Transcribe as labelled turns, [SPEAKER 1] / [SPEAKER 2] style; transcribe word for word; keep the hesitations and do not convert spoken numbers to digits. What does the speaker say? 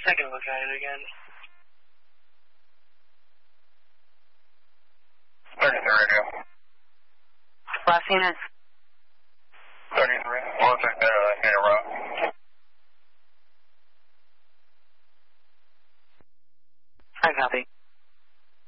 [SPEAKER 1] second look at it again.
[SPEAKER 2] thirty-three radio.
[SPEAKER 3] Last unit.
[SPEAKER 2] thirty-three. We'll take that uh, data route.
[SPEAKER 3] I copy.